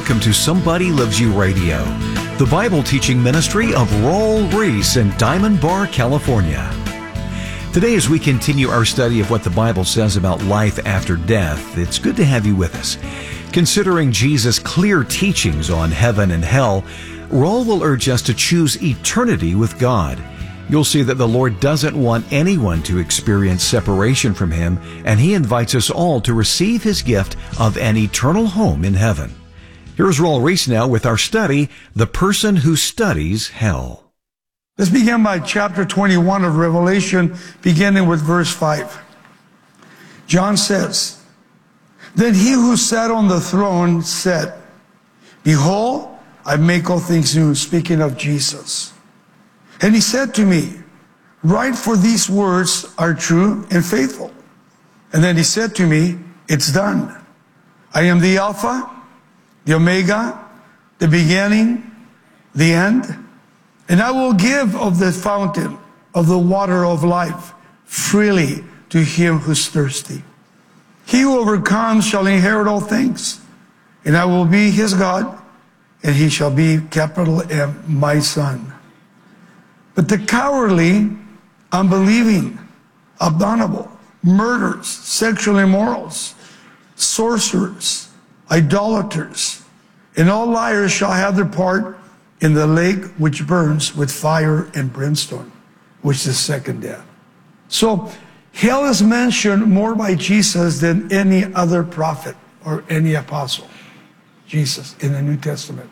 welcome to Somebody Loves You Radio, the Bible teaching ministry of Raul Ries in Diamond Bar, California. Today, as we continue our study of what the Bible says about life after death, it's good to have you with us. Considering Jesus' clear teachings on heaven and hell, Raul will urge us to choose eternity with God. You'll see that the Lord doesn't want anyone to experience separation from Him, and He invites us all to receive His gift of an eternal home in heaven. Here's Raul Ries now with our study, The Person Who Studies Hell. Let's begin by chapter 21 of Revelation, beginning with verse 5. John says, "Then he who sat on the throne said, 'Behold, I make all things new,'" speaking of Jesus. "And he said to me, 'Write, for these words are true and faithful.' And then he said to me, 'It's done. I am the Alpha, the Omega, the beginning, the end. And I will give of the fountain of the water of life freely to him who is thirsty. He who overcomes shall inherit all things. And I will be his God, and he shall be," capital M, "my son. But the cowardly, unbelieving, abominable, murderers, sexual immorals, sorcerers, idolaters, and all liars shall have their part in the lake which burns with fire and brimstone, which is the second death." So hell is mentioned more by Jesus than any other prophet or any apostle. Jesus in the New Testament.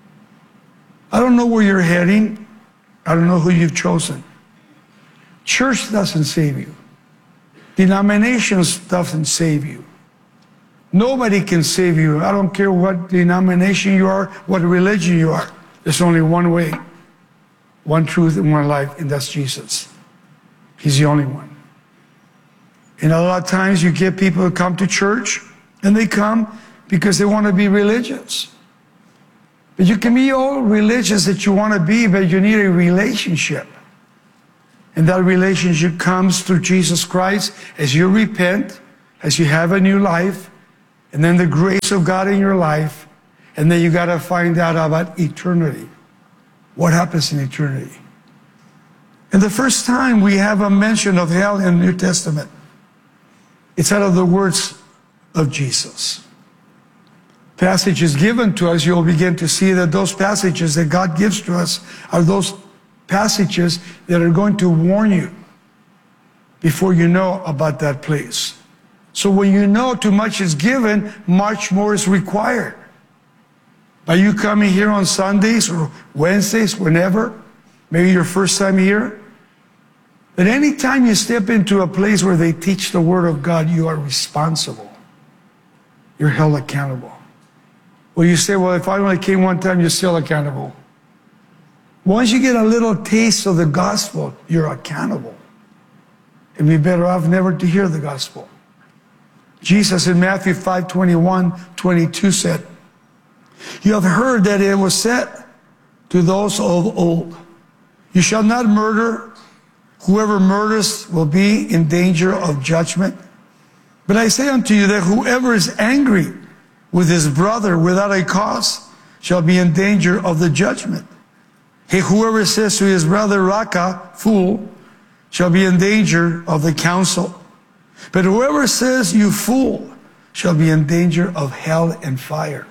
I don't know where you're heading. I don't know who you've chosen. Church doesn't save you. Denominations doesn't save you. Nobody can save you. I don't care what denomination you are, what religion you are. There's only one way, one truth, and one life, and that's Jesus. He's the only one. And a lot of times you get people who come to church, and they come because they want to be religious. But you can be all religious that you want to be, but you need a relationship. And that relationship comes through Jesus Christ as you repent, as you have a new life, and then the grace of God in your life, and then you got to find out about eternity. What happens in eternity? And the first time we have a mention of hell in the New Testament, it's out of the words of Jesus. Passages given to us, you'll begin to see that those passages that God gives to us are those passages that are going to warn you before you know about that place. So when you know too much is given, much more is required. By you coming here on Sundays or Wednesdays, whenever, maybe your first time here, but any time you step into a place where they teach the Word of God, you are responsible. You're held accountable. Well, you say, well, if I only came one time, you're still accountable. Once you get a little taste of the gospel, you're accountable. And be better off never to hear the gospel. Jesus in Matthew 5:21-22 said, "You have heard that it was said to those of old, 'You shall not murder. Whoever murders will be in danger of judgment. But I say unto you that whoever is angry with his brother without a cause shall be in danger of the judgment. Whoever says to his brother, Raka, fool, shall be in danger of the council. But whoever says, you fool, shall be in danger of hell and fire."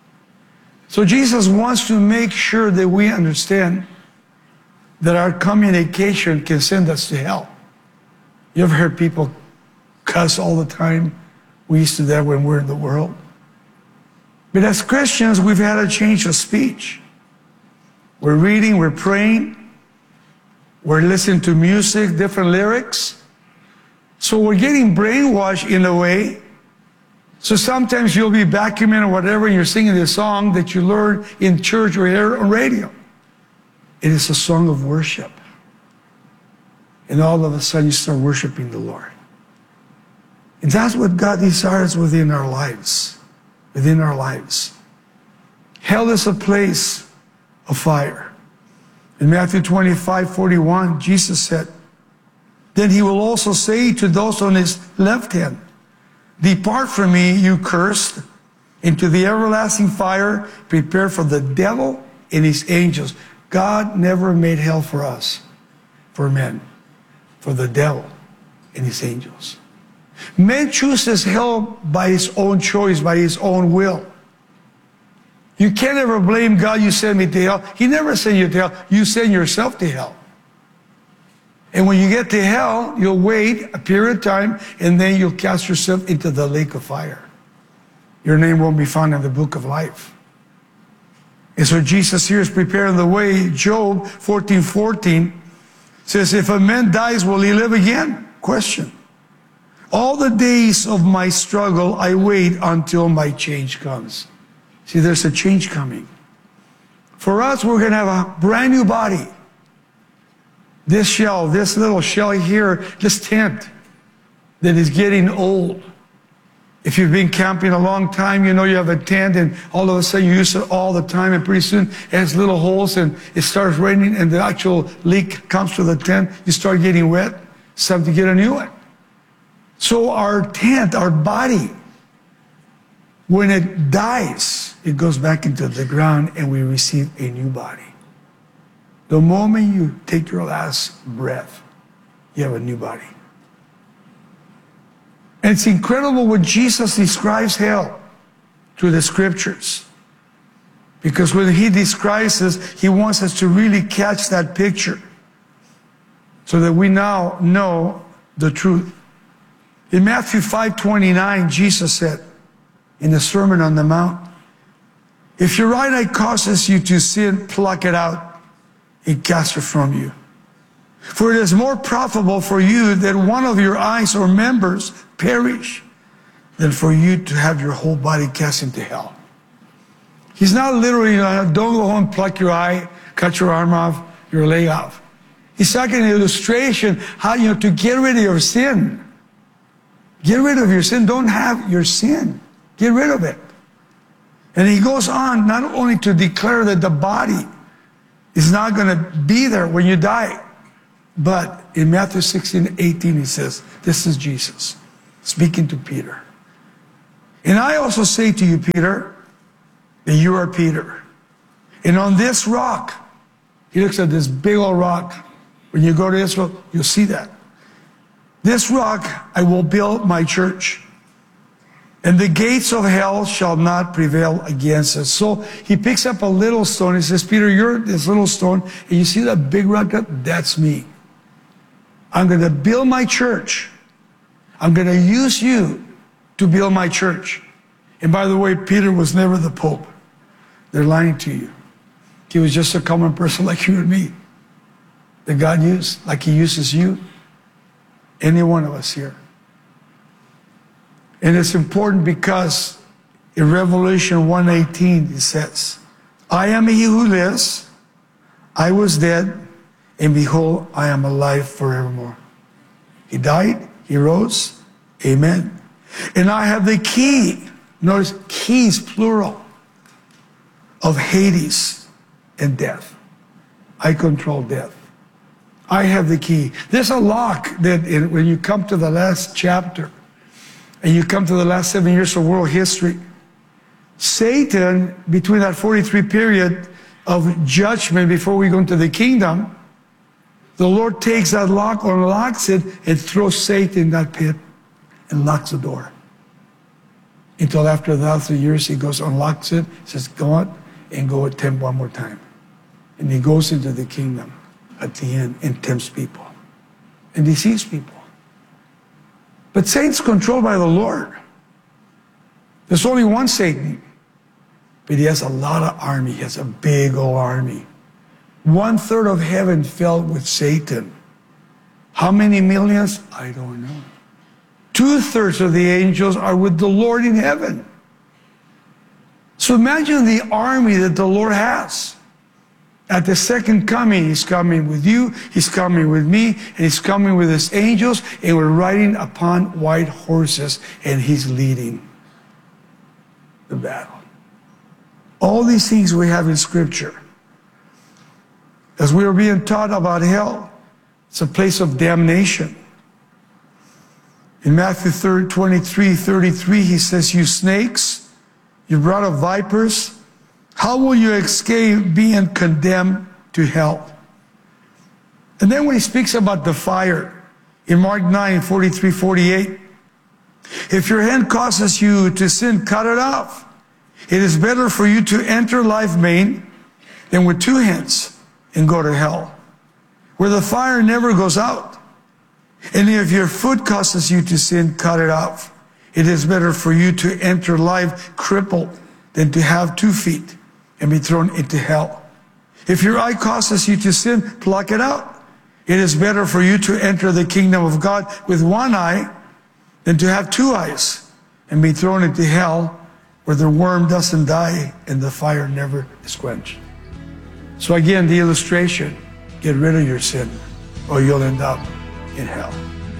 So Jesus wants to make sure that we understand that our communication can send us to hell. You ever heard people cuss all the time? We used to do that when we're in the world. But as Christians, we've had a change of speech. We're reading, we're praying, we're listening to music, different lyrics. So we're getting brainwashed in a way. So sometimes you'll be vacuuming or whatever, and you're singing the song that you learned in church or hear on radio. It is a song of worship. And all of a sudden you start worshiping the Lord. And that's what God desires within our lives. Within our lives. Hell is a place of fire. In Matthew 25:41, Jesus said, "Then he will also say to those on his left hand, 'Depart from me, you cursed, into the everlasting fire prepared for the devil and his angels. God never made hell for us, for men, for the devil and his angels. Man chooses hell by his own choice, by his own will. You can't ever blame God, you send me to hell. He never sent you to hell. You send yourself to hell. And when you get to hell, you'll wait a period of time, and then you'll cast yourself into the lake of fire. Your name won't be found in the book of life. And so Jesus here is preparing the way. Job 14:14 says, if a man dies, will he live again? Question. All the days of my struggle, I wait until my change comes. See, there's a change coming. For us, we're going to have a brand new body. This shell, this little shell here, this tent that is getting old. If you've been camping a long time, you know you have a tent and all of a sudden you use it all the time, and pretty soon it has little holes and it starts raining and the actual leak comes to the tent. You start getting wet. It's time to get a new one. So our tent, our body, when it dies, it goes back into the ground and we receive a new body. The moment you take your last breath, you have a new body. And it's incredible when Jesus describes hell through the scriptures. Because when he describes this, he wants us to really catch that picture so that we now know the truth. In Matthew 5:29, Jesus said in the Sermon on the Mount, if your right eye causes you to sin, pluck it out and cast it from you. For it is more profitable for you that one of your eyes or members perish than for you to have your whole body cast into hell. He's not literally, don't go home, pluck your eye, cut your arm off, your leg off. He's talking an illustration how, to get rid of your sin. Get rid of your sin. Don't have your sin. Get rid of it. And he goes on not only to declare that the body is not going to be there when you die, but in Matthew 16:18 he says, this is Jesus speaking to Peter. And I also say to you, Peter, that you are Peter. And on this rock, he looks at this big old rock. When you go to Israel, you'll see that. This rock I will build my church, and the gates of hell shall not prevail against it. So he picks up a little stone. He says, Peter, you're this little stone, and you see that big rock? That's me. I'm going to build my church. I'm going to use you to build my church. And by the way, Peter was never the Pope. They're lying to you. He was just a common person like you and me that God used, like he uses you, any one of us here. And it's important because in Revelation 1:18 it says, I am he who lives, I was dead, and behold, I am alive forevermore. He died, he rose, amen. And I have the key, notice keys plural, of Hades and death. I control death. I have the key. There's a lock that when you come to the last chapter, and you come to the last 7 years of world history, Satan, between that 43 period of judgment before we go into the kingdom, the Lord takes that lock, unlocks it, and throws Satan in that pit and locks the door. Until after 1,000 years, he goes, unlocks it, says, go out and go attempt one more time. And he goes into the kingdom at the end and tempts people and deceives people. But Satan's controlled by the Lord. There's only one Satan, but he has a lot of army. He has a big old army. 1/3 of heaven fell with Satan. How many millions? I don't know. 2/3 of the angels are with the Lord in heaven. So imagine the army that the Lord has. At the second coming, he's coming with you, he's coming with me, and he's coming with his angels, and we're riding upon white horses, and he's leading the battle. All these things we have in Scripture. As we are being taught about hell, it's a place of damnation. In Matthew 23:33, he says, you snakes, you brought up vipers. How will you escape being condemned to hell? And then when he speaks about the fire, in Mark 9:43-48, if your hand causes you to sin, cut it off. It is better for you to enter life maimed than with two hands and go to hell, where the fire never goes out. And if your foot causes you to sin, cut it off. It is better for you to enter life crippled than to have 2 feet and be thrown into hell. If your eye causes you to sin, pluck it out. It is better for you to enter the kingdom of God with 1 eye than to have 2 eyes and be thrown into hell, where the worm doesn't die and the fire never is quenched. So again, the illustration, get rid of your sin or you'll end up in hell.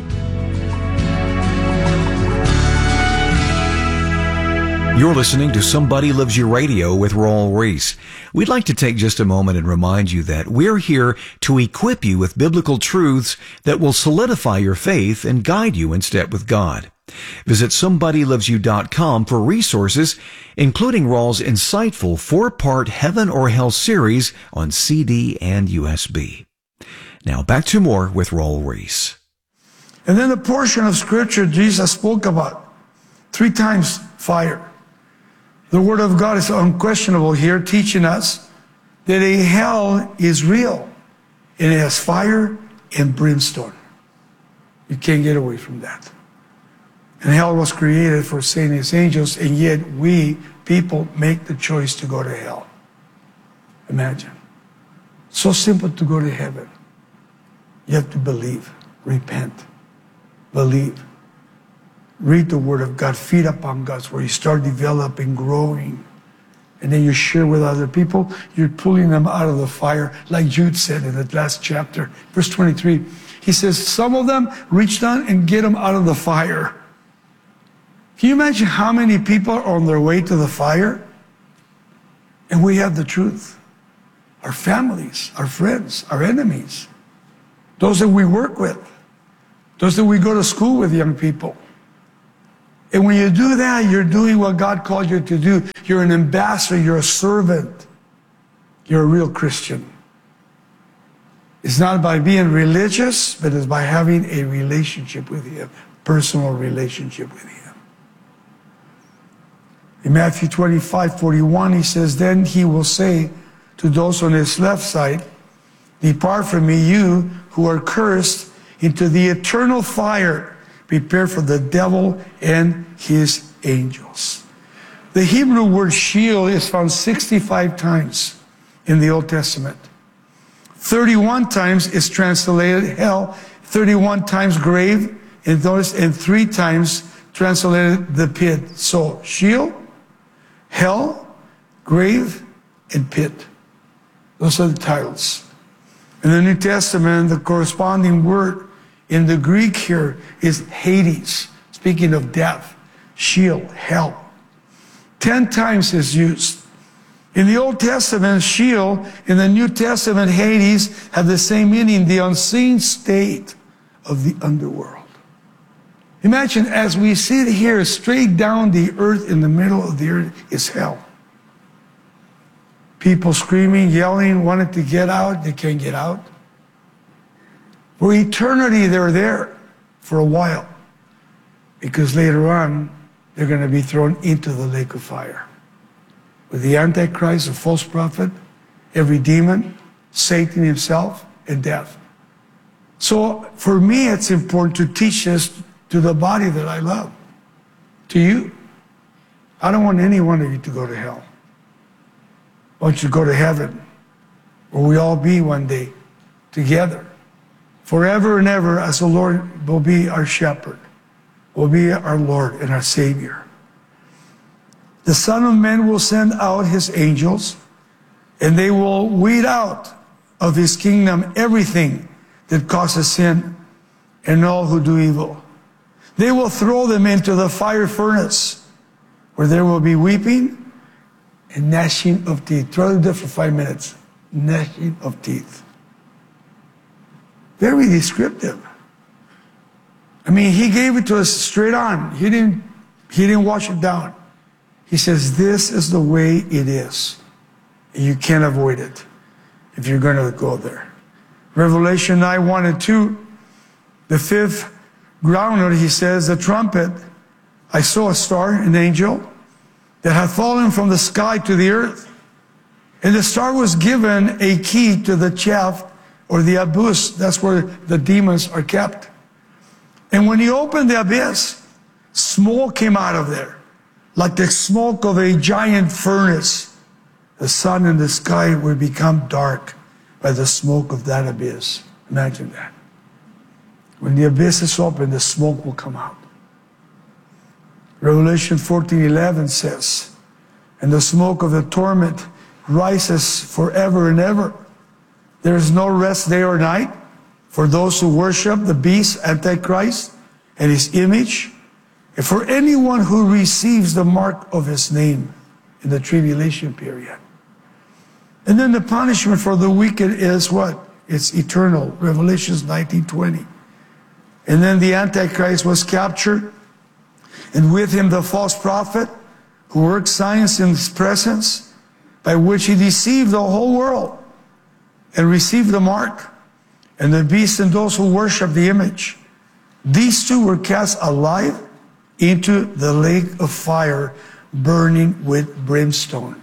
You're listening to Somebody Loves You Radio with Raul Ries. We'd like to take just a moment and remind you that we're here to equip you with biblical truths that will solidify your faith and guide you in step with God. Visit somebodylovesyou.com for resources, including Raul's insightful 4-part Heaven or Hell series on CD and USB. Now back to more with Raul Ries. And then the portion of Scripture Jesus spoke about 3 times fire. The Word of God is unquestionable here, teaching us that a hell is real. And it has fire and brimstone. You can't get away from that. And hell was created for Satan and his angels, and yet we, people, make the choice to go to hell. Imagine. So simple to go to heaven. You have to believe, repent, believe. Read the Word of God, feed upon God's Word. You start developing, growing. And then you share with other people. You're pulling them out of the fire, like Jude said in the last chapter. Verse 23, he says, some of them reach down and get them out of the fire. Can you imagine how many people are on their way to the fire? And we have the truth. Our families, our friends, our enemies. Those that we work with. Those that we go to school with, young people. And when you do that, you're doing what God called you to do. You're an ambassador, you're a servant. You're a real Christian. It's not by being religious, but it's by having a relationship with Him, personal relationship with Him. In Matthew 25:41, he says, then He will say to those on His left side, depart from me, you who are cursed, into the eternal fire prepared for the devil and his angels. The Hebrew word Sheol is found 65 times in the Old Testament. 31 times is translated hell, 31 times grave, and 3 times translated the pit. So Sheol, hell, grave, and pit. Those are the titles. In the New Testament, the corresponding word in the Greek here is Hades, speaking of death, Sheol, hell. 10 times is used. In the Old Testament, Sheol, in the New Testament, Hades, have the same meaning, the unseen state of the underworld. Imagine, as we sit here, straight down the earth, in the middle of the earth is hell. People screaming, yelling, wanting to get out, they can't get out. For eternity, they're there for a while, because later on, they're going to be thrown into the lake of fire with the Antichrist, the false prophet, every demon, Satan himself, and death. So for me, it's important to teach this to the body that I love, to you. I don't want any one of you to go to hell. I want you to go to heaven, where we all be one day together. Forever and ever, as the Lord will be our shepherd, will be our Lord and our Savior. The Son of Man will send out His angels, and they will weed out of His kingdom everything that causes sin and all who do evil. They will throw them into the fire furnace, where there will be weeping and gnashing of teeth. Throw them there for 5 minutes. Gnashing of teeth. Very descriptive. I mean, He gave it to us straight on. He didn't wash it down. He says, this is the way it is. You can't avoid it if you're going to go there. Revelation 9, 1 and 2, the fifth ground, he says, the trumpet, I saw a star, an angel, that had fallen from the sky to the earth. And the star was given a key to the chaff, or the abyss. That's where the demons are kept. And when he opened the abyss, smoke came out of there, like the smoke of a giant furnace. The sun and the sky would become dark by the smoke of that abyss. Imagine that. When the abyss is open, the smoke will come out. Revelation 14:11 says, and the smoke of the torment rises forever and ever. There is no rest day or night for those who worship the beast, Antichrist, and his image, and for anyone who receives the mark of his name in the tribulation period. And then the punishment for the wicked is what? It's eternal. Revelation 19:20. And then the Antichrist was captured, and with him the false prophet who worked signs in his presence, by which he deceived the whole world, and received the mark, and the beast and those who worship the image. These two were cast alive into the lake of fire, burning with brimstone.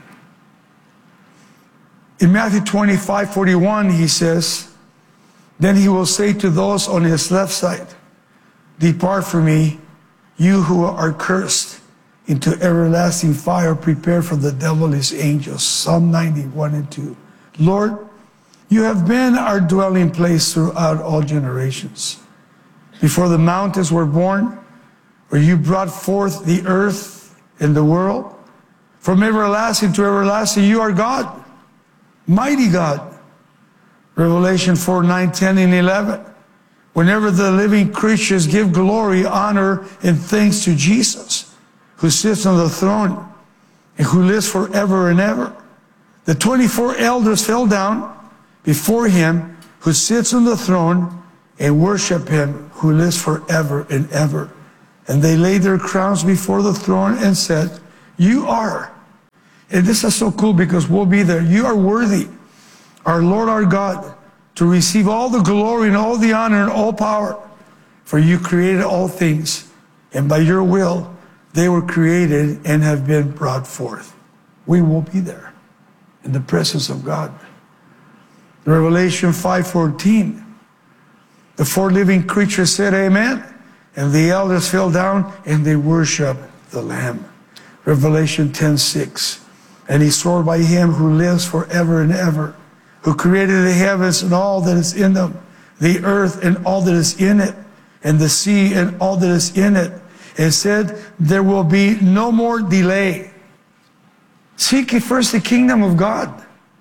In Matthew 25:41, he says, then he will say to those on his left side, depart from me, you who are cursed, into everlasting fire prepared for the devil and his angels. Psalm 91 and 2. Lord, you have been our dwelling place throughout all generations. Before the mountains were born, where you brought forth the earth and the world, from everlasting to everlasting, you are God, mighty God. Revelation 4, 9, 10, and 11. Whenever the living creatures give glory, honor, and thanks to Jesus, who sits on the throne and who lives forever and ever, the 24 elders fell down before him who sits on the throne and worship him who lives forever and ever. And they laid their crowns before the throne and said, you are. And this is so cool because we'll be there. You are worthy, our Lord, our God, to receive all the glory and all the honor and all power. For you created all things, and by your will they were created and have been brought forth. We will be there in the presence of God. Revelation 5:14. The four living creatures said, amen. And the elders fell down and they worshiped the Lamb. Revelation 10:6. And he swore by him who lives forever and ever, who created the heavens and all that is in them, the earth and all that is in it, and the sea and all that is in it, and said, there will be no more delay. Seek ye first the kingdom of God.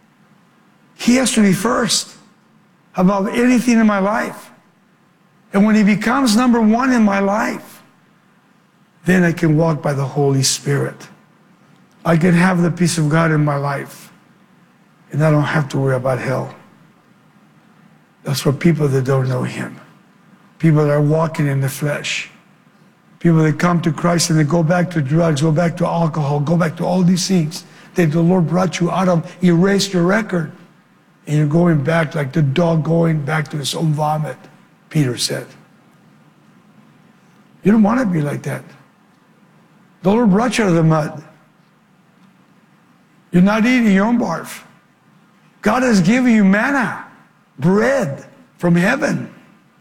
He has to be first above anything in my life. And when he becomes number one in my life, then I can walk by the Holy Spirit. I can have the peace of God in my life, and I don't have to worry about hell. That's for people that don't know him. People that are walking in the flesh. People that come to Christ and they go back to drugs, go back to alcohol, go back to all these things that the Lord brought you out of, erased your record. And you're going back like the dog going back to his own vomit, Peter said. You don't want to be like that. The Lord brought you out of the mud. You're not eating your own barf. God has given you manna, bread from heaven.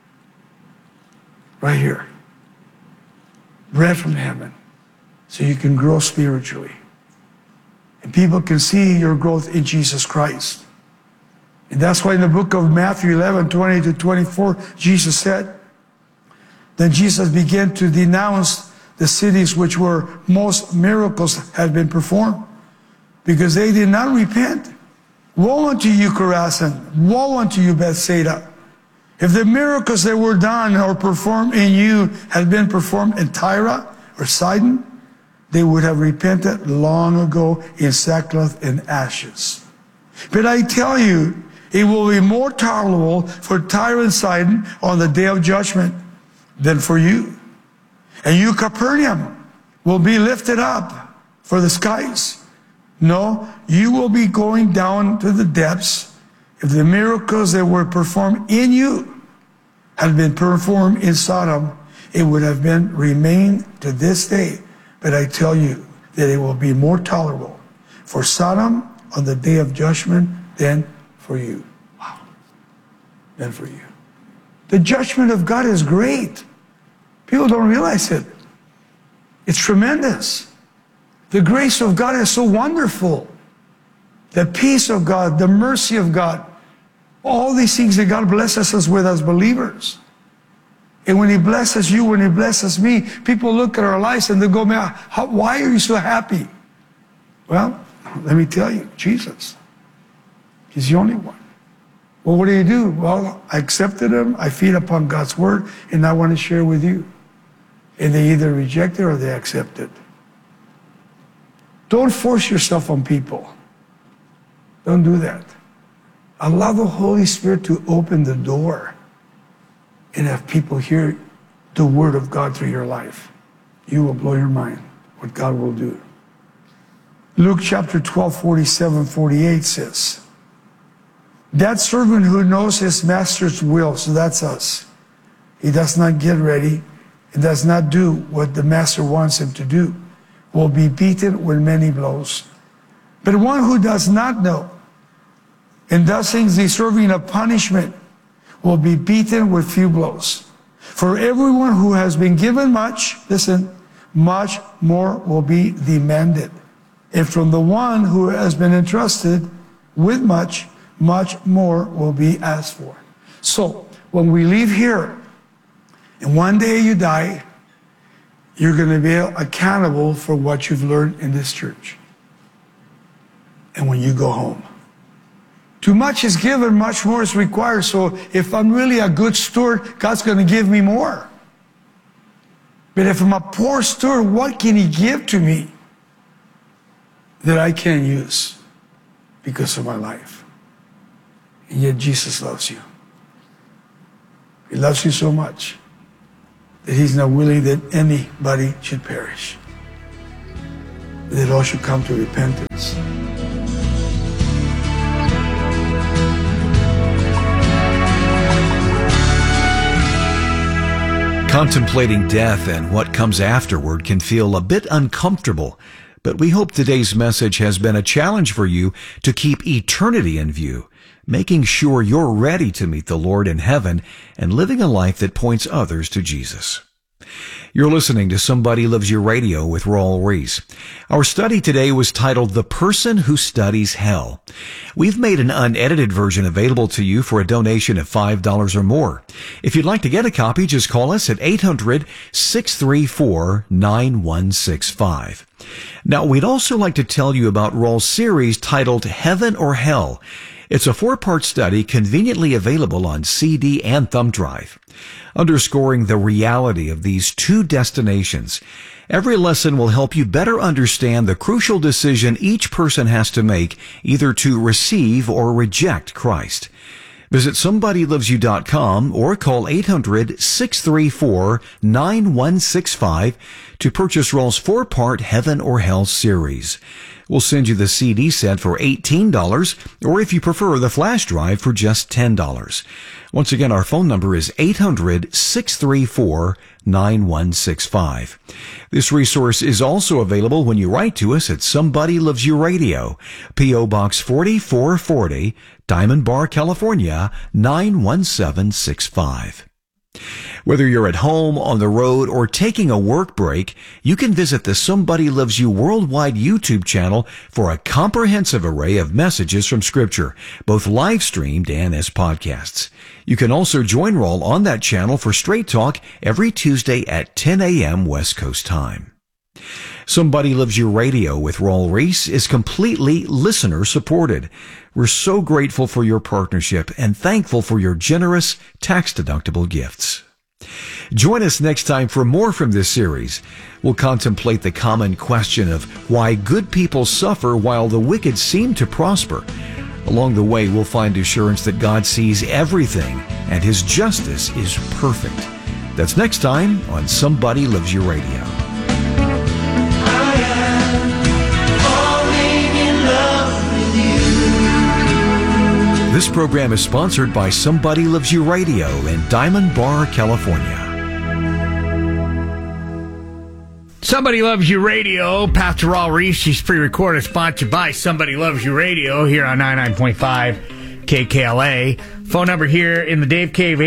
Right here. Bread from heaven. So you can grow spiritually. And people can see your growth in Jesus Christ. And that's why in the book of Matthew 11, 20 to 24, Jesus said, then Jesus began to denounce the cities which were most miracles had been performed, because they did not repent. Woe unto you, Chorazin! Woe unto you, Bethsaida! If the miracles that were done or performed in you had been performed in Tyre or Sidon, they would have repented long ago in sackcloth and ashes. But I tell you, it will be more tolerable for Tyre and Sidon on the day of judgment than for you. And you, Capernaum, will be lifted up for the skies. No, you will be going down to the depths. If the miracles that were performed in you had been performed in Sodom, it would have remained to this day. But I tell you that it will be more tolerable for Sodom on the day of judgment than for you. Wow. Than for you. The judgment of God is great. People don't realize it. It's tremendous. The grace of God is so wonderful. The peace of God, the mercy of God, all these things that God blesses us with as believers. And when He blesses you, when He blesses me, people look at our lives and they go, man, why are you so happy? Well, let me tell you, Jesus. He's the only one. Well, what do? Well, I accepted Him, I feed upon God's Word, and I want to share with you. And they either reject it or they accept it. Don't force yourself on people. Don't do that. Allow the Holy Spirit to open the door and have people hear the Word of God through your life. You will blow your mind what God will do. Luke chapter 12, 47, 48 says, that servant who knows his master's will, so that's us. He does not get ready and does not do what the master wants him to do, will be beaten with many blows. But one who does not know and does things deserving of punishment will be beaten with few blows. For everyone who has been given much, listen, much more will be demanded. And from the one who has been entrusted with much, much more will be asked for. So, when we leave here, and one day you die, you're going to be accountable for what you've learned in this church. And when you go home. Too much is given, much more is required. So if I'm really a good steward, God's going to give me more. But if I'm a poor steward, what can He give to me that I can't use because of my life? And yet Jesus loves you. He loves you so much that He's not willing that anybody should perish, that all should come to repentance. Contemplating death and what comes afterward can feel a bit uncomfortable, but we hope today's message has been a challenge for you to keep eternity in view, making sure you're ready to meet the Lord in heaven and living a life that points others to Jesus. You're listening to Somebody Loves You Radio with Raul Ries. Our study today was titled The Person Who Studies Hell. We've made an unedited version available to you for a donation of $5 or more. If you'd like to get a copy, just call us at 800-634-9165. Now, we'd also like to tell you about Raul's series titled Heaven or Hell. It's a 4-part study conveniently available on CD and thumb drive, underscoring the reality of these two destinations. Every lesson will help you better understand the crucial decision each person has to make, either to receive or reject Christ. Visit SomebodyLovesYou.com or call 800-634-9165 to purchase Raul's 4-part Heaven or Hell series. We'll send you the CD set for $18, or if you prefer, the flash drive for just $10. Once again, our phone number is 800-634-9165. This resource is also available when you write to us at Somebody Loves You Radio, P.O. Box 4440, Diamond Bar, California, 91765. Whether you're at home, on the road, or taking a work break, you can visit the Somebody Loves You Worldwide YouTube channel for a comprehensive array of messages from Scripture, both live streamed and as podcasts. You can also join Raul on that channel for Straight Talk every Tuesday at 10 a.m. West Coast time. Somebody Loves You Radio with Raul Ries is completely listener-supported. We're so grateful for your partnership and thankful for your generous, tax-deductible gifts. Join us next time for more from this series. We'll contemplate the common question of why good people suffer while the wicked seem to prosper. Along the way, we'll find assurance that God sees everything and His justice is perfect. That's next time on Somebody Loves You Radio. I am This program is sponsored by Somebody Loves You Radio in Diamond Bar, California. Somebody Loves You Radio, Pastor Raul Reese. She's pre-recorded, sponsored by Somebody Loves You Radio here on 99.5 KKLA. Phone number here in the Dave Cave,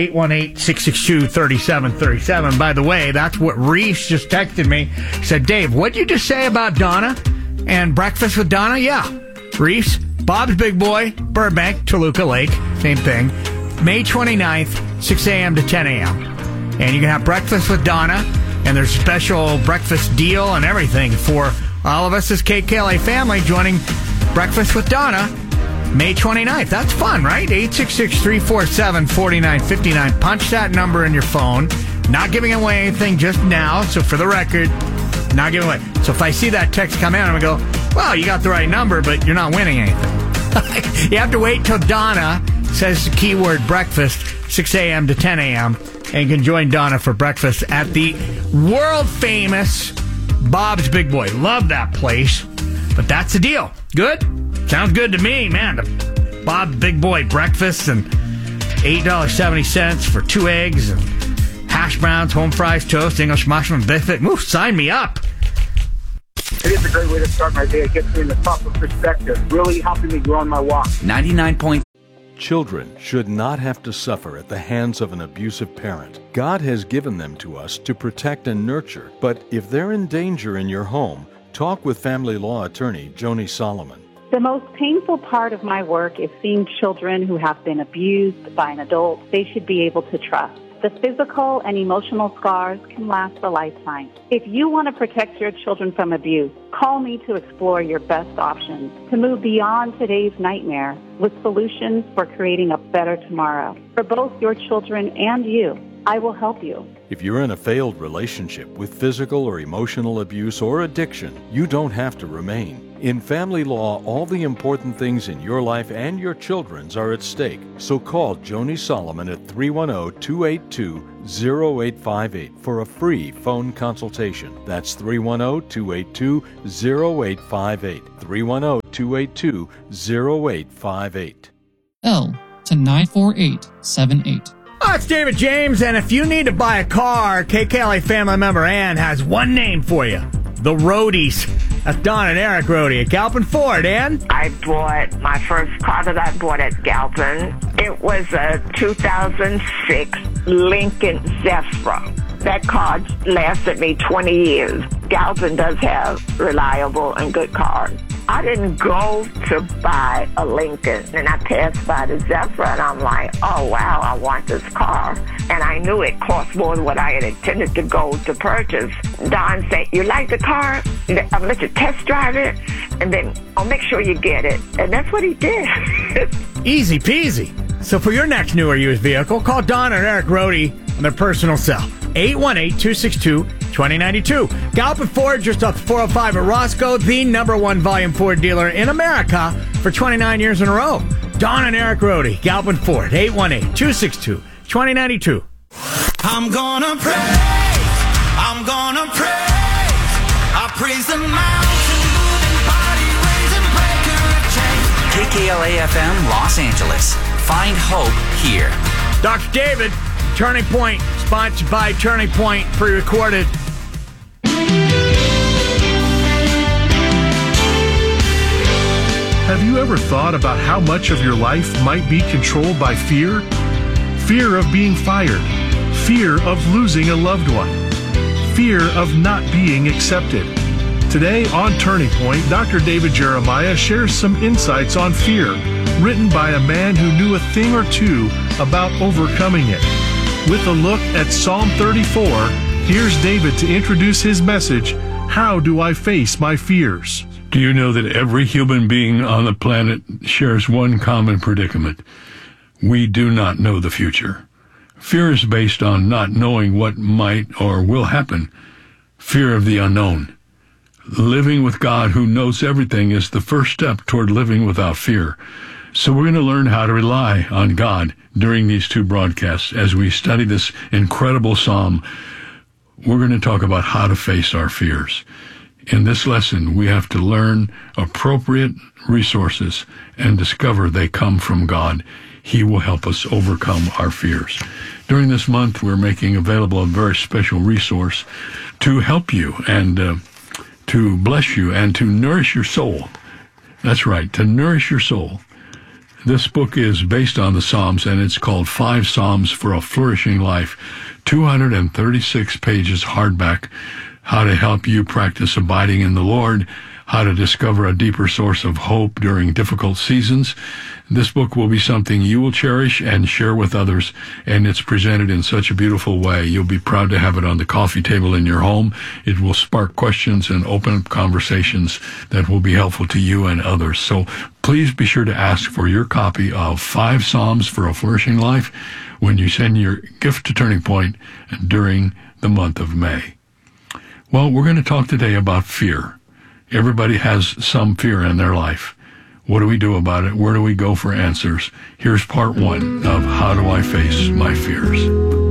818-662-3737. By the way, that's what Reese just texted me. He said, Dave, what'd you just say about Donna and Breakfast with Donna? Yeah. Reese, Bob's Big Boy, Burbank, Toluca Lake, same thing. May 29th, 6 a.m. to 10 a.m. And you can have Breakfast with Donna. And there's a special breakfast deal and everything for all of us as KKLA family joining Breakfast with Donna May 29th. That's fun, right? 866-347-4959. Punch that number in your phone. Not giving away anything just now. So for the record, not giving away. So if I see that text come in, I'm going to go, well, you got the right number, but you're not winning anything. You have to wait till Donna says the keyword breakfast, 6 a.m. to 10 a.m., and you can join Donna for breakfast at the world-famous Bob's Big Boy. Love that place. But that's the deal. Good? Sounds good to me, man. The Bob's Big Boy breakfast and $8.70 for 2 eggs and hash browns, home fries, toast, English mushroom, biscuit. Ooh, sign me up. It is a great way to start my day. It gets me in the proper perspective, really helping me grow in my walk. 99. Children should not have to suffer at the hands of an abusive parent. God has given them to us to protect and nurture, but if they're in danger in your home, talk with family law attorney Joni Solomon. The most painful part of my work is seeing children who have been abused by an adult they should be able to trust. The physical and emotional scars can last a lifetime. If you want to protect your children from abuse, call me to explore your best options to move beyond today's nightmare with solutions for creating a better tomorrow. For both your children and you, I will help you. If you're in a failed relationship with physical or emotional abuse or addiction, you don't have to remain. In family law, all the important things in your life and your children's are at stake. So call Joni Solomon at 310-282-0858 for a free phone consultation. That's 310-282-0858. 310-282-0858. L to 94878. Oh, it's David James, and if you need to buy a car, KKLA family member Ann has one name for you. The Roadies. That's Don and Eric Roadie at Galpin Ford. Ann? I bought my first car that I bought at Galpin. It was a 2006 Lincoln Zephyr. That car lasted me 20 years. Galpin does have reliable and good cars. I didn't go to buy a Lincoln, and I passed by the Zephyr, and I'm like, oh, wow, I want this car. And I knew it cost more than what I had intended to go to purchase. Don said, you like the car? I'll let you test drive it, and then I'll make sure you get it. And that's what he did. Easy peasy. So for your next new or used vehicle, call Don and Eric Roadie on their personal cell. 818-262-2092. Galpin Ford, just off the 405 at Roscoe, the #1 volume Ford dealer in America for 29 years in a row. Don and Eric Roadie, Galpin Ford, 818-262-2092. I'm gonna praise, I'm gonna praise, I praise the mountain, moving body, raising breaker of chains. KKLA FM Los Angeles. Find hope here. Dr. David, Turning Point, sponsored by Turning Point, pre-recorded. Have you ever thought about how much of your life might be controlled by fear? Fear of being fired, fear of losing a loved one, fear of not being accepted. Today on Turning Point, Dr. David Jeremiah shares some insights on fear, written by a man who knew a thing or two about overcoming it. With a look at Psalm 34, here's David to introduce his message, How Do I Face My Fears? Do you know that every human being on the planet shares one common predicament? We do not know the future. Fear is based on not knowing what might or will happen. Fear of the unknown. Living with God, who knows everything, is the first step toward living without fear. So we're going to learn how to rely on God during these two broadcasts as we study this incredible psalm. We're going to talk about how to face our fears. In this lesson, we have to learn appropriate resources and discover they come from God. He will help us overcome our fears. During this month, we're making available a very special resource to help you and to bless you and to nourish your soul. That's right, to nourish your soul. This book is based on the Psalms, and it's called 5 Psalms for a Flourishing Life. 236 pages hardback. How to help you practice abiding in the Lord, how to discover a deeper source of hope during difficult seasons. This book will be something you will cherish and share with others, and it's presented in such a beautiful way. You'll be proud to have it on the coffee table in your home. It will spark questions and open up conversations that will be helpful to you and others. So please be sure to ask for your copy of 5 Psalms for a Flourishing Life when you send your gift to Turning Point during the month of May. Well, we're going to talk today about fear. Everybody has some fear in their life. What do we do about it? Where do we go for answers? Here's part 1 of How Do I Face My Fears?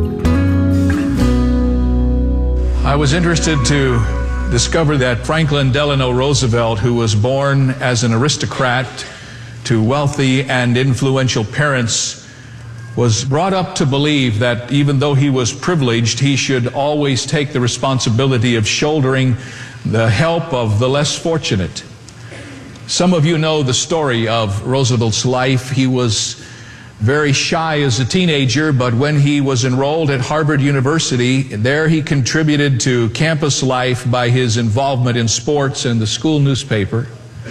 I was interested to discover that Franklin Delano Roosevelt, who was born as an aristocrat to wealthy and influential parents, was brought up to believe that even though he was privileged, he should always take the responsibility of shouldering the help of the less fortunate. Some of you know the story of Roosevelt's life. He was very shy as a teenager, but when he was enrolled at Harvard University, there he contributed to campus life by his involvement in sports and the school newspaper.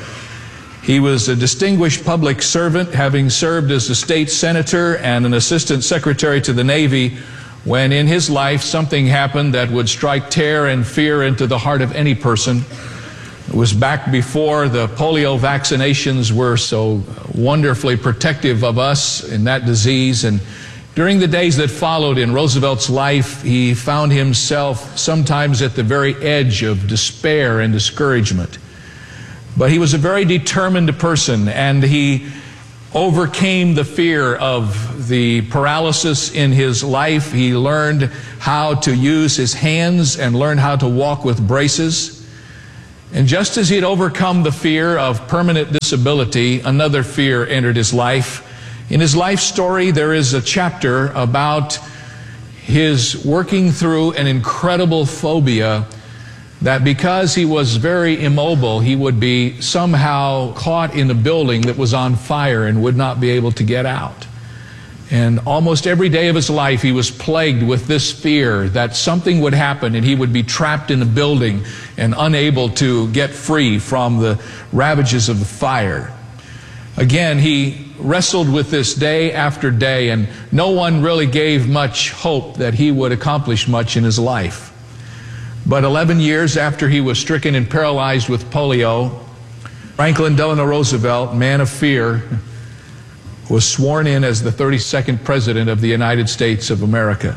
He was a distinguished public servant, having served as a state senator and an assistant secretary to the Navy, when in his life something happened that would strike terror and fear into the heart of any person. It was back before the polio vaccinations were so wonderfully protective of us in that disease. And during the days that followed in Roosevelt's life, he found himself sometimes at the very edge of despair and discouragement. But he was a very determined person, and he overcame the fear of the paralysis in his life. He learned how to use his hands and learned how to walk with braces. And just as he had overcome the fear of permanent disability, another fear entered his life. In his life story, there is a chapter about his working through an incredible phobia that because he was very immobile, he would be somehow caught in a building that was on fire and would not be able to get out. And almost every day of his life, he was plagued with this fear that something would happen and he would be trapped in a building and unable to get free from the ravages of the fire. Again, he wrestled with this day after day, and no one really gave much hope that he would accomplish much in his life. But 11 years after he was stricken and paralyzed with polio, Franklin Delano Roosevelt, man of fear, was sworn in as the 32nd President of the United States of America.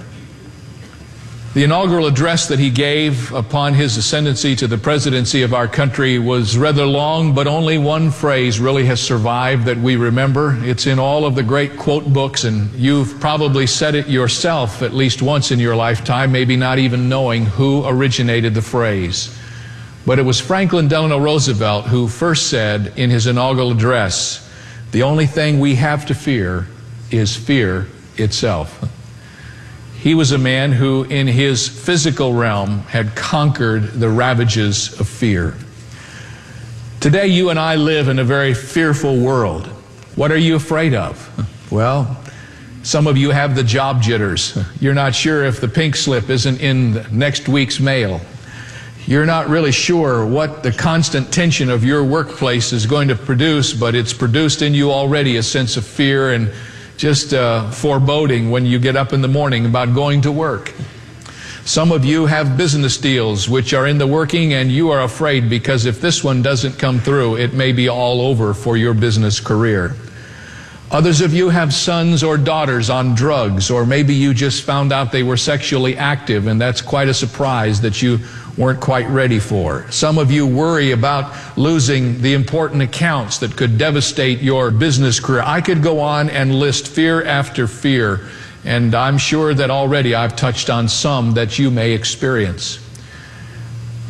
The inaugural address that he gave upon his ascendancy to the presidency of our country was rather long, but only one phrase really has survived that we remember. It's in all of the great quote books, and you've probably said it yourself at least once in your lifetime, maybe not even knowing who originated the phrase. But it was Franklin Delano Roosevelt who first said in his inaugural address, "The only thing we have to fear is fear itself." He was a man who, in his physical realm, had conquered the ravages of fear. Today, you and I live in a very fearful world. What are you afraid of? Well, some of you have the job jitters. You're not sure if the pink slip isn't in next week's mail. You're not really sure what the constant tension of your workplace is going to produce, but it's produced in you already a sense of fear and just foreboding when you get up in the morning about going to work. Some of you have business deals which are in the working, and you are afraid because if this one doesn't come through, it may be all over for your business career. Others of you have sons or daughters on drugs, or maybe you just found out they were sexually active, and that's quite a surprise that you weren't quite ready for. Some of you worry about losing the important accounts that could devastate your business career. I could go on and list fear after fear, and I'm sure that already I've touched on some that you may experience.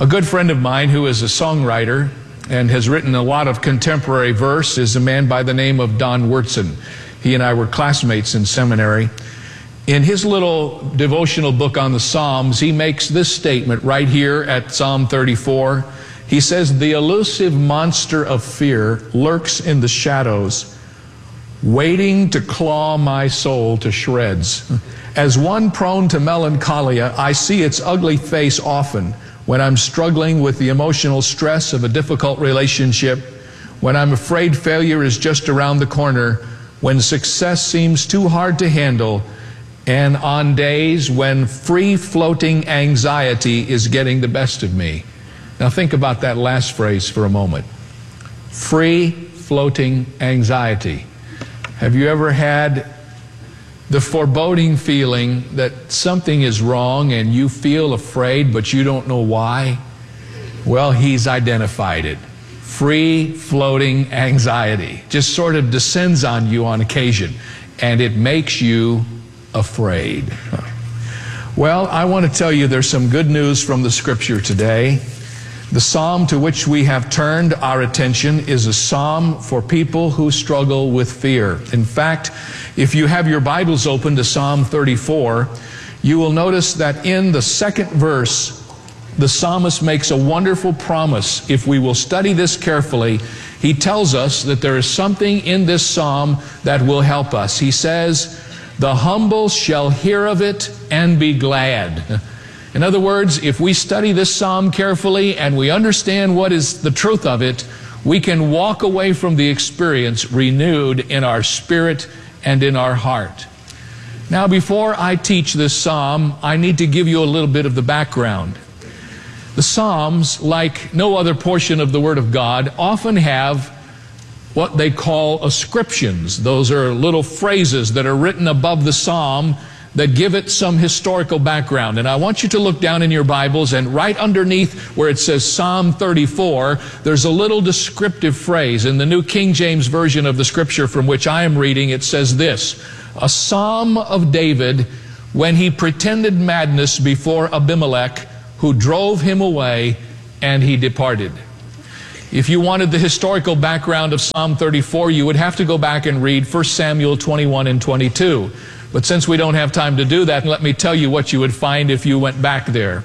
A good friend of mine who is a songwriter and has written a lot of contemporary verse is a man by the name of Don Wurtson. He and I were classmates in seminary. In his little devotional book on the Psalms, he makes this statement right here at Psalm 34. He says, "The elusive monster of fear lurks in the shadows, waiting to claw my soul to shreds. As one prone to melancholia, I see its ugly face often when I'm struggling with the emotional stress of a difficult relationship, when I'm afraid failure is just around the corner, when success seems too hard to handle, and on days when free-floating anxiety is getting the best of me." Now think about that last phrase for a moment. Free-floating anxiety. Have you ever had the foreboding feeling that something is wrong and you feel afraid but you don't know why? Well, he's identified it. Free-floating anxiety. Just sort of descends on you on occasion, and it makes you afraid. Well, I want to tell you there's some good news from the Scripture today. The psalm to which we have turned our attention is a psalm for people who struggle with fear. In fact, if you have your Bibles open to Psalm 34, you will notice that in the second verse, the psalmist makes a wonderful promise. If we will study this carefully, he tells us that there is something in this psalm that will help us. He says, "The humble shall hear of it and be glad." In other words, if we study this psalm carefully and we understand what is the truth of it, we can walk away from the experience renewed in our spirit and in our heart. Now, before I teach this psalm, I need to give you a little bit of the background. The Psalms, like no other portion of the Word of God, often have what they call ascriptions. Those are little phrases that are written above the psalm that give it some historical background. And I want you to look down in your Bibles, and right underneath where it says Psalm 34, there's a little descriptive phrase. In the New King James Version of the Scripture from which I am reading, it says this: "A psalm of David when he pretended madness before Abimelech, who drove him away, and he departed." If you wanted the historical background of Psalm 34, you would have to go back and read 1 Samuel 21 and 22. But since we don't have time to do that, let me tell you what you would find if you went back there.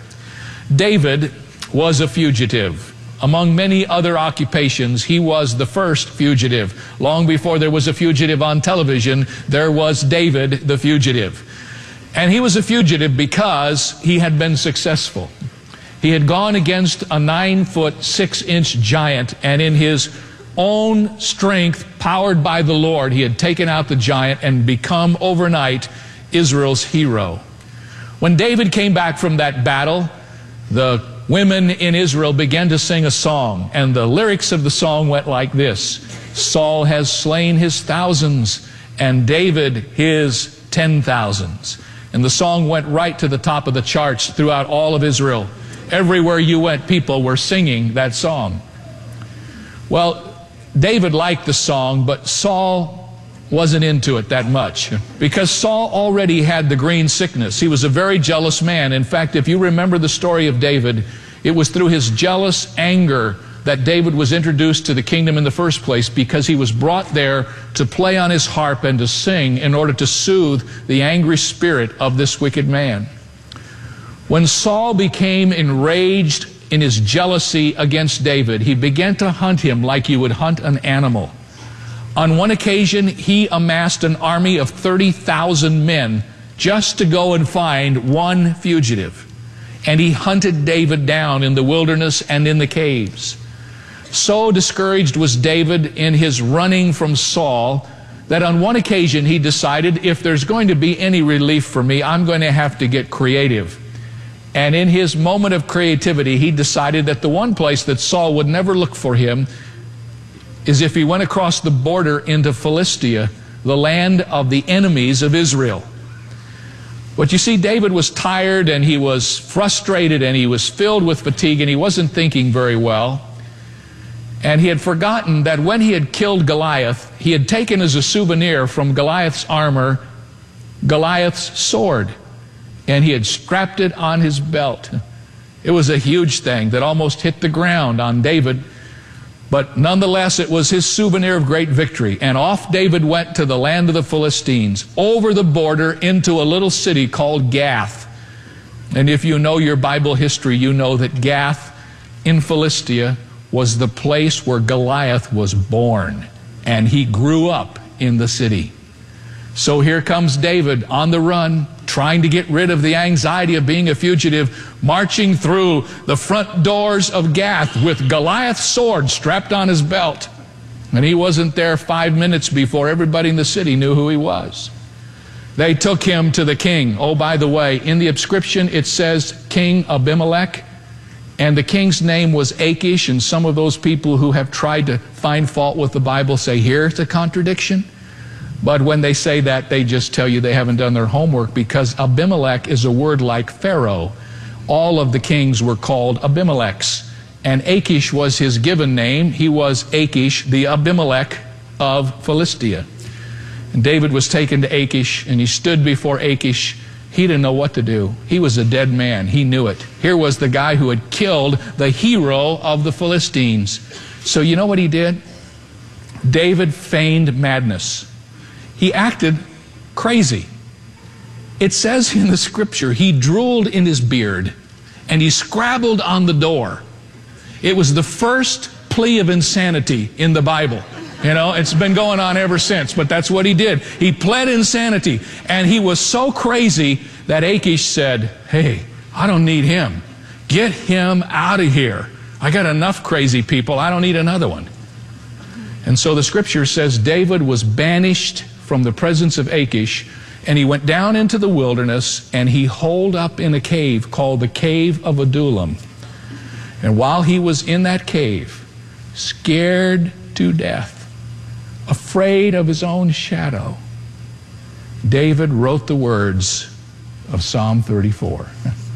David was a fugitive. Among many other occupations, he was the first fugitive. Long before there was a fugitive on television, there was David the fugitive. And he was a fugitive because he had been successful. He had gone against a 9-foot, 6-inch giant, and in his own strength, powered by the Lord, he had taken out the giant and become overnight Israel's hero. When David came back from that battle, the women in Israel began to sing a song, and the lyrics of the song went like this: "Saul has slain his thousands, and David his 10,000s." And the song went right to the top of the charts throughout all of Israel. Everywhere you went, people were singing that song. Well, David liked the song, but Saul wasn't into it that much, because Saul already had the green sickness. He was a very jealous man. In fact, if you remember the story of David, it was through his jealous anger that David was introduced to the kingdom in the first place, because he was brought there to play on his harp and to sing in order to soothe the angry spirit of this wicked man. When Saul became enraged in his jealousy against David, he began to hunt him like you would hunt an animal. On one occasion, he amassed an army of 30,000 men just to go and find one fugitive. And he hunted David down in the wilderness and in the caves. So discouraged was David in his running from Saul that on one occasion he decided, if there's going to be any relief for me, I'm going to have to get creative. And in his moment of creativity, he decided that the one place that Saul would never look for him is if he went across the border into Philistia, the land of the enemies of Israel. But you see, David was tired and he was frustrated and he was filled with fatigue and he wasn't thinking very well. And he had forgotten that when he had killed Goliath, he had taken as a souvenir from Goliath's armor Goliath's sword. And he had strapped it on his belt. It was a huge thing that almost hit the ground on David. But nonetheless, it was his souvenir of great victory. And off David went to the land of the Philistines, over the border into a little city called Gath. And if you know your Bible history, you know that Gath in Philistia was the place where Goliath was born. And he grew up in the city. So here comes David on the run, trying to get rid of the anxiety of being a fugitive, marching through the front doors of Gath with Goliath's sword strapped on his belt. And he wasn't there 5 minutes before everybody in the city knew who he was. They took him to the king. Oh, by the way, in the inscription it says King Abimelech, and the king's name was Achish, and some of those people who have tried to find fault with the Bible say, here's a contradiction. But when they say that, they just tell you they haven't done their homework, because Abimelech is a word like Pharaoh. All of the kings were called Abimelechs, and Achish was his given name. He was Achish, the Abimelech of Philistia. And David was taken to Achish, and he stood before Achish. He didn't know what to do. He was a dead man. He knew it. Here was the guy who had killed the hero of the Philistines. So you know what he did? David feigned madness. He acted crazy. It says in the scripture, he drooled in his beard and he scrabbled on the door. It was the first plea of insanity in the Bible. You know, it's been going on ever since, but that's what he did. He pled insanity, and he was so crazy that Achish said, hey, I don't need him. Get him out of here. I got enough crazy people. I don't need another one. And so the scripture says David was banished from the presence of Achish, and he went down into the wilderness, and he holed up in a cave called the Cave of Adullam. And while he was in that cave, scared to death, afraid of his own shadow, David wrote the words of Psalm 34.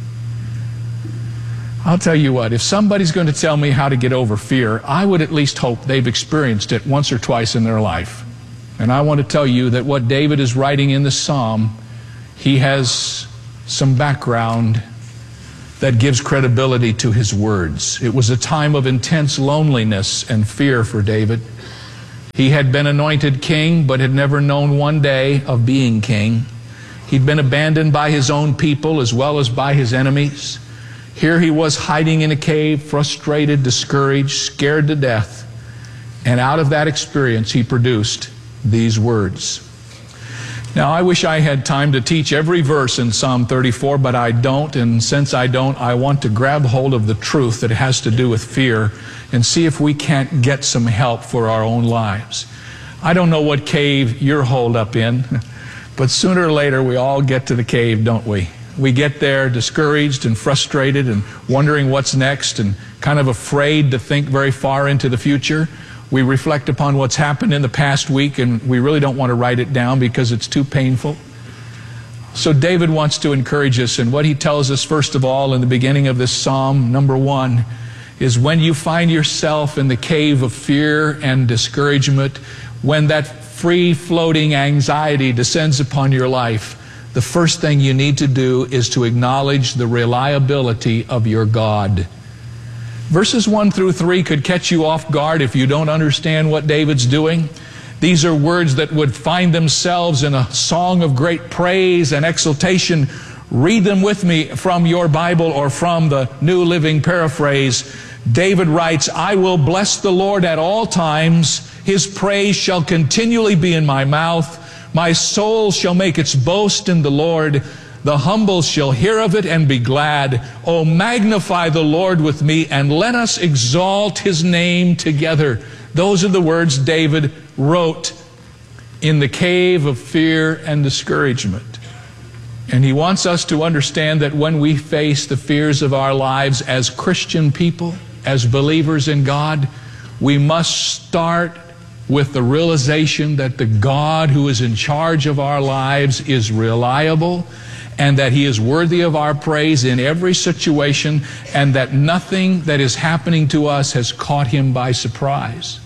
I'll tell you what, if somebody's going to tell me how to get over fear, I would at least hope they've experienced it once or twice in their life. And I want to tell you that what David is writing in the psalm, he has some background that gives credibility to his words. It was a time of intense loneliness and fear for David. He had been anointed king, but had never known one day of being king. He'd been abandoned by his own people as well as by his enemies. Here he was hiding in a cave, frustrated, discouraged, scared to death. And out of that experience, he produced these words. Now, I wish I had time to teach every verse in Psalm 34, but I don't. And since I don't, I want to grab hold of the truth that has to do with fear and see if we can't get some help for our own lives. I don't know what cave you're holed up in, but sooner or later we all get to the cave, don't we? We get there discouraged and frustrated and wondering what's next and kind of afraid to think very far into the future. We reflect upon what's happened in the past week, and we really don't want to write it down because it's too painful. So David wants to encourage us, and what he tells us first of all in the beginning of this psalm, number 1, is when you find yourself in the cave of fear and discouragement, when that free-floating anxiety descends upon your life, the first thing you need to do is to acknowledge the reliability of your God. Verses 1 through 3 could catch you off guard if you don't understand what David's doing. These are words that would find themselves in a song of great praise and exultation. Read them with me from your Bible or from the New Living Paraphrase. David writes, I will bless the Lord at all times. His praise shall continually be in my mouth. My soul shall make its boast in the Lord. The humble shall hear of it and be glad. Oh, magnify the Lord with me, and let us exalt His name together. Those are the words David wrote in the cave of fear and discouragement. And he wants us to understand that when we face the fears of our lives as Christian people, as believers in God, we must start with the realization that the God who is in charge of our lives is reliable, and that He is worthy of our praise in every situation, and that nothing that is happening to us has caught Him by surprise.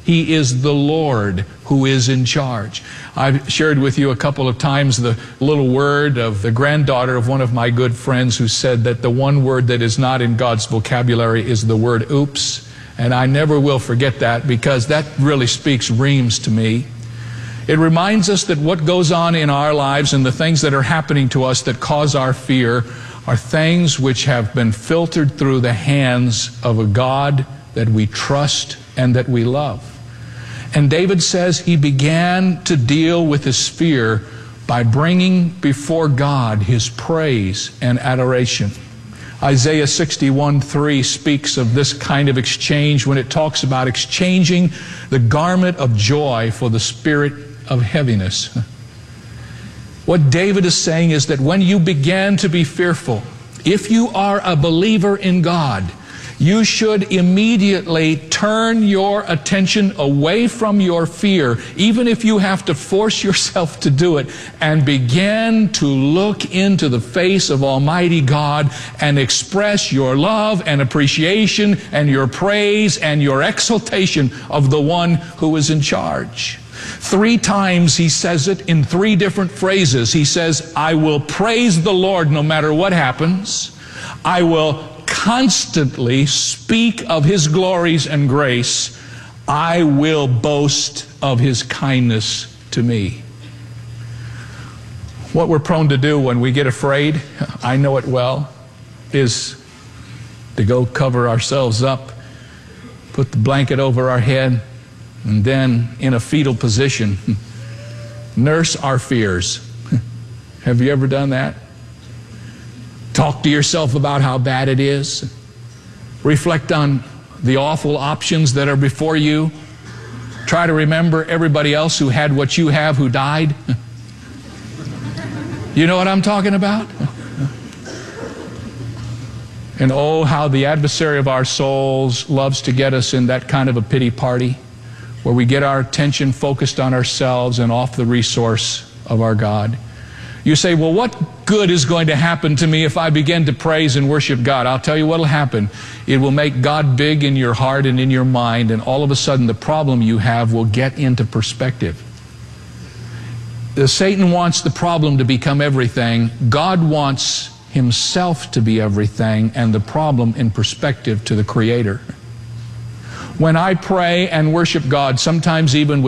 He is the Lord who is in charge. I've shared with you a couple of times the little word of the granddaughter of one of my good friends who said that the one word that is not in God's vocabulary is the word oops. And I never will forget that, because that really speaks reams to me. It reminds us that what goes on in our lives and the things that are happening to us that cause our fear are things which have been filtered through the hands of a God that we trust and that we love. And David says he began to deal with his fear by bringing before God his praise and adoration. Isaiah 61:3 speaks of this kind of exchange when it talks about exchanging the garment of joy for the spirit of heaviness. What David is saying is that when you began to be fearful, if you are a believer in God, you should immediately turn your attention away from your fear, even if you have to force yourself to do it, and begin to look into the face of Almighty God and express your love and appreciation and your praise and your exaltation of the one who is in charge. 3 times he says it in 3 different phrases. He says, I will praise the Lord no matter what happens. I will constantly speak of His glories and grace. I will boast of His kindness to me. What we're prone to do when we get afraid, I know it well, is to go cover ourselves up, put the blanket over our head, and then in a fetal position, nurse our fears. Have you ever done that? Talk to yourself about how bad it is. Reflect on the awful options that are before you. Try to remember everybody else who had what you have who died. You know what I'm talking about? And oh, how the adversary of our souls loves to get us in that kind of a pity party, where we get our attention focused on ourselves and off the resource of our God. You say, well, what good is going to happen to me if I begin to praise and worship God? I'll tell you what will happen. It will make God big in your heart and in your mind, and all of a sudden the problem you have will get into perspective. Satan wants the problem to become everything. God wants Himself to be everything, and the problem in perspective to the Creator. When I pray and worship God, sometimes even with